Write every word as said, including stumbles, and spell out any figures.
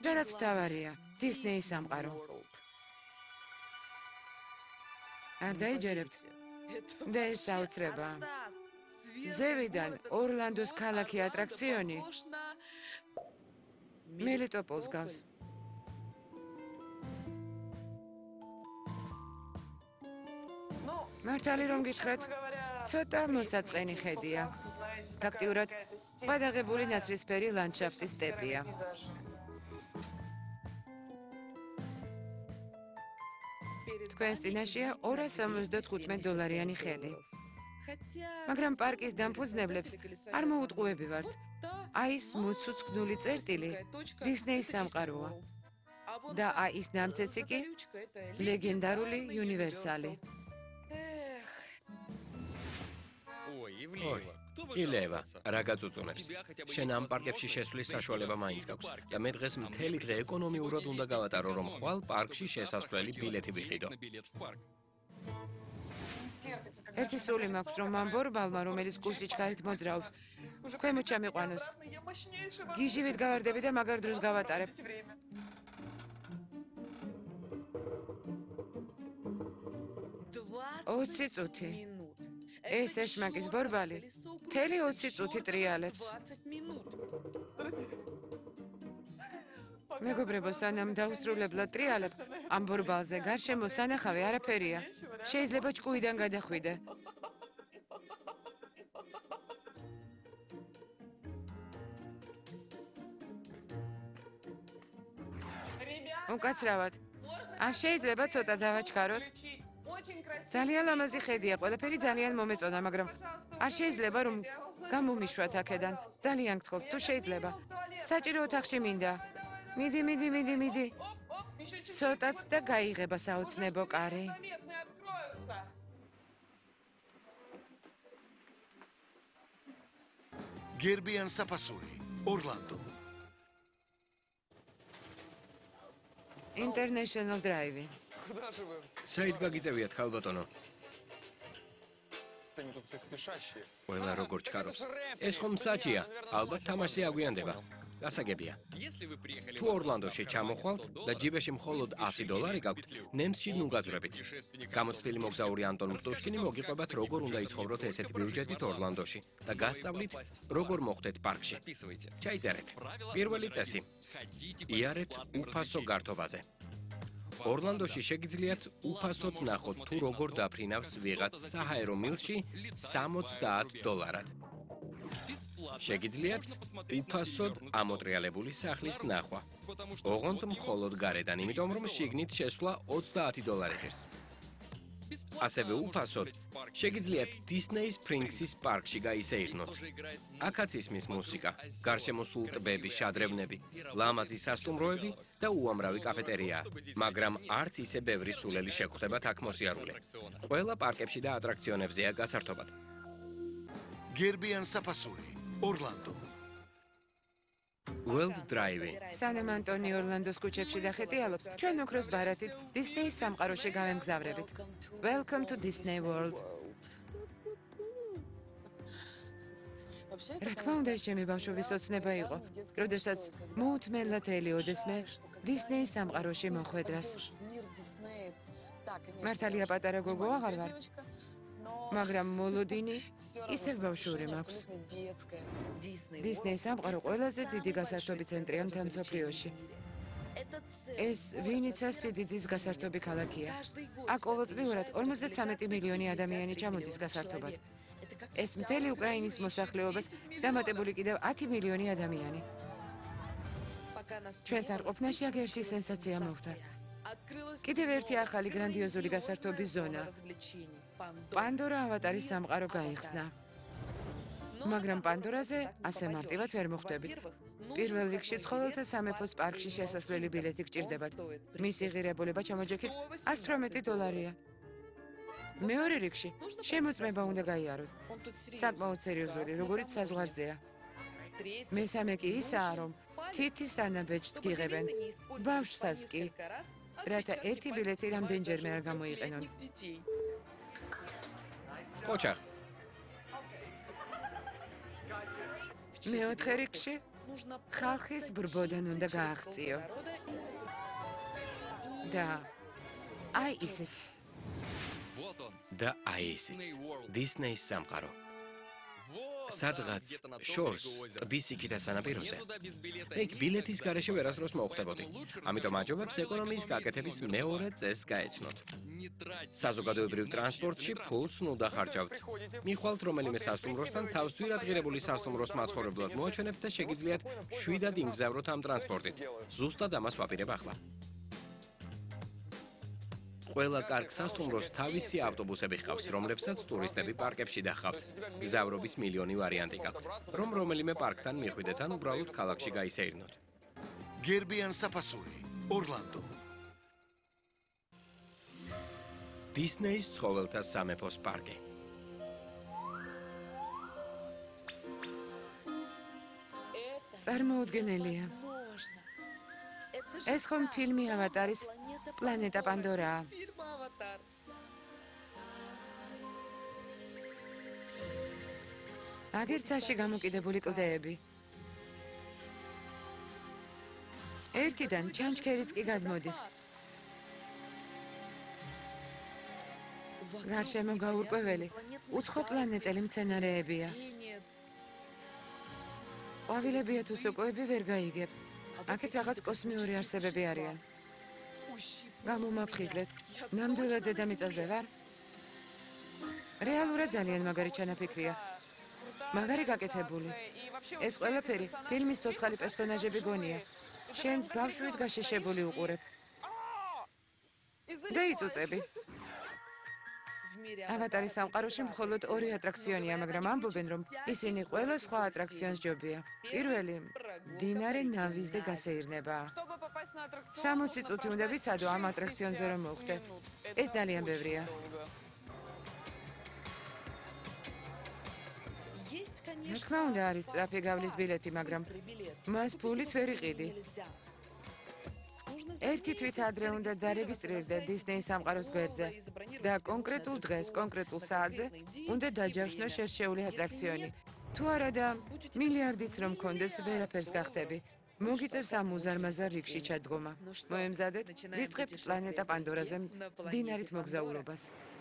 და რაც მთავარია, დისნეის სამყარო. არ დაიჯერებთ? და ეს საოცრებაა. ზევიდან ორლანდოს ქალაქი ატრაქციონი მელიტოპოლს გავს. მართალი რომ გითხრათ, ცოტა მოსაწყენი ხედია. ფაქტიურად, გადაღებული ნაცრისფერი ლანდშაფტის სტეპია. თქვენს წინაშეა ორას სამოცდათხუთმეტ დოლარიანი ხედი. მაგრამ პარკის დამფუძნებლებს არ მოუტყუებივართ. აი ეს მოცუცქნული წერტილი დისნეის სამყაროა. და აი ეს ნამცეცი კი ლეგენდარული უნივერსალი. ილევა, რა გაწუწუნებს? შენ ამ პარკებში შესვლის საშუალება მაინც გაქვს და მე დღეს მთელი დღე ეკონომიურად უნდა გავატარო, რომ ხვალ პარკში შესასვლელი ბილეთი ვიყიდო. ერთი სული მაქვს, რომ ამ ბორბალმა, რომელიც კურსი ჩქარით მოძრაობს, ქვემოთ ჩამიყვანოს. გიჟივით გავარდები და მაგარ დროს გავატარებ. ოცი წუთი. ეს ეშმაკის ბორბალი მთელი ოცი წუთი ტრიალებს. მეგობრებო, სანამ დაუსრულებლად ტრიალებ, ამ ბორბალზე გარშემო სანახავი არაფერია. შეიძლება ჭკუიდან გადახვიდე. უკაცრავად, ან შეიძლება ცოტა დავაჩქაროთ? ძალიან ლამაზი ხედია, ყველაფერი ძალიან მომეწონა, მაგრამ არ შეიძლება რომ გამომიშვათ აქედან. ძალიან გთხოვთ, თუ შეიძლება. საჭირო ოთახში მინდა. მიდი, მიდი, მიდი, მიდი. ცოტაც და გაიღება საოცნებო კარი. გერბიან საფასური, ორლანდო. International Drive. საით გაგიწევიათ, ხალბატონო? ყველა როგორ ჩქარობს. ეს ხომ საჭია, ალბათ თამაში აგვიანდება. გასაგებია. თუ ორლანდოში ჩამოხვალთ და ჯიბეში მხოლოდ ასი დოლარი გაქვთ, ნემსში ნუ გაძვრებით. გამოცდილი მოგზაური ანტონ მტუშკინი მოგიყვებათ, როგორ უნდა იცხოვროთ ესეთ ბიუჯეტით ორლანდოში და გასწავლით, როგორ მოხვდეთ პარკში. ჩაიწერეთ. პირველი წესი. იარეთ უფასო გართობაზე. ორლანდოში შეგიძლიათ უფასოდ ნახოთ, თუ როგორ დაფრინავს ვიღაც საჰაერო მილში სამოცდაათ დოლარად. შეგიძლიათ უფასოდ ამოტრიალებული სახლის ნახვა. ოღონდ მხოლოდ გარედან, იმიტომ რომ შიგნით შესვლა ოცდაათი დოლარი ღირს. ასევე უფასოდ შეგიძლიათ დისნეის პრინცის პარკში გაისეირნოთ. აქაც ისმის მუსიკა, გარშემო სულ ტბები, შადრევნები, ლამაზი სასტუმროები და უამრავი კაფეტერია, მაგრამ არც ისე ბევრი სულელი შეხვდებათ აქ მოსიარულე. ყველა პარკებში და ატრაქციონებზეა გასართობად. გერბიან საფასური, ორლანდო. World Drive. სანამ ანტონი ორლანდოს კუჩებში დახეტიალობს, ჩვენ ოქროს ბარათით დისნეის სამყაროში გავემგზავრებით. Welcome to Disney World. რა თქმა უნდა, ეს ჩემი ბავშვობის ოცნება იყო, როდესაც მოუთმენლად ელიოდეს მე დისნეის სამყაროში მოხვედრას. მართალია პატარა გოგო აღარ ვარ, მაგრამ მოლოდინი ისევ ბავშვური მაქვს. დისნეის სამყარო ყველაზე დიდი გასართობი ცენტრია მთელ მსოფლიოში. ეს ვინიცას სიდიდის გასართობი ქალაქია. აქ ყოველწლიურად ორმოცდათრამეტი მილიონი ადამიანი ჩამოდის გასართობად. ეს მთელი უკრაინის მოსახლეობას დამატებული კიდევ ათი მილიონი ადამიანი. ჩვენს არყოფნაში აქ ერთი სენსაცია მოხდა. კიდევ ერთი ახალი გრანდიოზული გასართობის ზონა. პანდორა ავატარის სამყარო გაიხსნა. მაგრამ პანდორაზე ასე მარტივად ვერ მოხვდებით. პირველ რიგში ცხოველთა სამეფოს პარკში შესასვლელი ბილეთი გჭირდებათ. მისი ღირებულება ჩამოჯექით ას თვრამეტი დოლარია. მეორე რიგში შემოწმება უნდა გაიაროთ. საკმაოდ სერიოზული, როგორიც საზღვარზეა. მესამე კი ისაა, რომ თითის ანაბეჭდს გიღებენ. ბავშვსაც კი. რათა ერთი ბილეთი რამდენჯერმე არ გამოიყენონ. ოჩახ. მეოთხე რიგში ხალხის ბრბოდან უნდა გააღწიო. და აი ისიც. და აი ესეც. დისნეის სამყარო. სადღაც შორს ტბის იქითა სანაპიროზე. ეგ ბილეთის გარეშე ვერასდროს მოუხდებოდი. ამიტომ აჯობებს ეკონომიის გაკეთების მეორე წესს გაეცნოთ. საზოგადოებრივ ტრანსპორტში ფულს ნუ დახარჯავთ. მიხვალთ რომელიმე სასტუმროსთან თავს ძვირად ღირებული სასტუმროს მაცხოვრებლად მოაჩვენებთ და შეგიძლიათ შვიდად იმგზავროთ ამ ტრანსპორტით. ზუსტად ამას ვაპირებ ახლა. ყველა კარგ სასტუმროს თავისი ავტობუსები ჰყავს, რომლებსაც ტურისტები პარკებში დახავთ. გზავრობის მილიონი ვარიანტი გაქვთ, რომ რომელიმე პარკთან მიხვიდეთ ან უბრალოდ ქალაქში გაისეირნოთ. გერბიან საფასური, ორლანდო. დისნეის ცხოველთა სამეფოს პარკი. წარმოუდგენელია. ეს ხომ ფილმი ავატარის პლანეტა პანდორაა. აგერცაში გამოკიდებული კლდეები. ერთიდან ჩანჩქერიც კი გადმოდის. გარშემო გაურკვეველი, უცხო პლანეტელი მცენარეებია. ყვავილებია თუ სოკოები ვერ გაიგებ. აქეთ რაღაც კოსმიური არსებები არიან. გამომაფხიზლეთ, ნამდვილად დედამიწაზე ვარ? რეალურად ძალიან მაგარი ჩანაფიქრია. მაგარი გაკეთებული. ეს ყველაფერი ფილმის ცოცხალი პერსონაჟები გონია. შენს ბავშვით გაშეშებული უყურებ. დაიწუწები. ავატარის სამყაროში მხოლოდ ორი ატრაქციონია, მაგრამ ამბობენ, რომ ისინი ყველა სხვა ატრაქციონს ჯობია. პირველი, მდინარე ნავიზზე გასეირნება. სამოცი წუთი უნდა ვიცადო ამ ატრაქციონზე რომ მოვხვდე. ეს ძალიან ბევრია. რა თქმა უნდა არის სწრაფი გავლის ბილეთი, მაგრამ მას ფულით ვერ იყიდი. ერთი თვით ადრე უნდა დარეგისტრირდე დისნეის სამყაროს გვერდზე და კონკრეტულ დღეს, კონკრეტულ საათზე უნდა დაჯავშნო შერჩეული ატრაქციონი. თუ არა და მილიარდიც რომ მქონდეს, ვერაფერს გახდები. მოგიწევს ამ უზარმაზარ რიგში ჩადგომა. მოემზადეთ, ვიწყებთ პლანეტა პანდორაზე მდინარით მოგზაურობას.